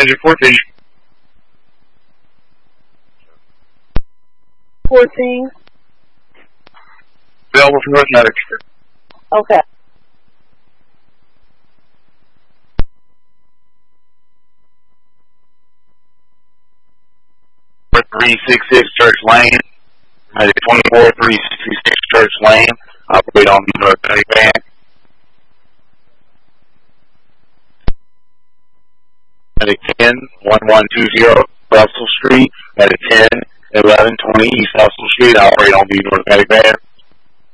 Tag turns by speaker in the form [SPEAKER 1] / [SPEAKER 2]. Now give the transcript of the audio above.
[SPEAKER 1] Measure 14.
[SPEAKER 2] 14.
[SPEAKER 1] Available for North Medic.
[SPEAKER 2] Okay.
[SPEAKER 1] For 366 Church Lane. Medic 24, 366 Church Lane. Operate on the North Medic van. Medic 10, 1120 Russell Street. Medic 10, 1120 East Russell Street. Operate on the North Medic van.